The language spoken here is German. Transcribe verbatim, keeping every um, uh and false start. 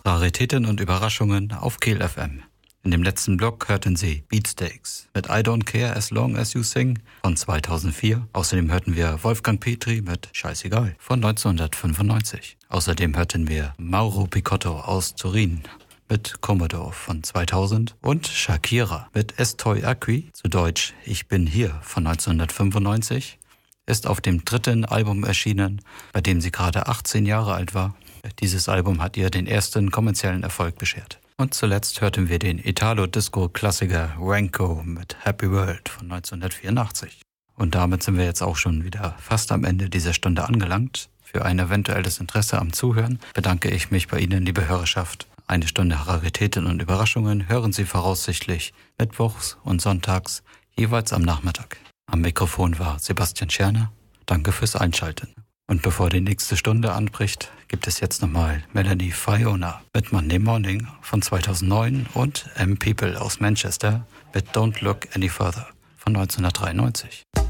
Raritäten und Überraschungen auf Kehl F M. In dem letzten Block hörten Sie Beatsteaks mit I Don't Care As Long As You Sing von zweitausendvier. Außerdem hörten wir Wolfgang Petri mit Scheißegal von neunzehnhundertfünfundneunzig. Außerdem hörten wir Mauro Picotto aus Turin mit Commodore von zweitausend und Shakira mit Estoy Aquí, zu Deutsch Ich bin hier von neunzehnhundertfünfundneunzig, ist auf dem dritten Album erschienen, bei dem sie gerade achtzehn Jahre alt war. Dieses Album hat ihr den ersten kommerziellen Erfolg beschert. Und zuletzt hörten wir den Italo-Disco-Klassiker Ranko mit Happy World von neunzehnhundertvierundachtzig. Und damit sind wir jetzt auch schon wieder fast am Ende dieser Stunde angelangt. Für ein eventuelles Interesse am Zuhören bedanke ich mich bei Ihnen, liebe Hörerschaft. Eine Stunde Raritäten und Überraschungen hören Sie voraussichtlich mittwochs und sonntags, jeweils am Nachmittag. Am Mikrofon war Sebastian Scherner. Danke fürs Einschalten. Und bevor die nächste Stunde anbricht, gibt es jetzt nochmal Melanie Fiona mit Monday Morning von zweitausendneun und M People aus Manchester mit Don't Look Any Further von neunzehnhundertdreiundneunzig.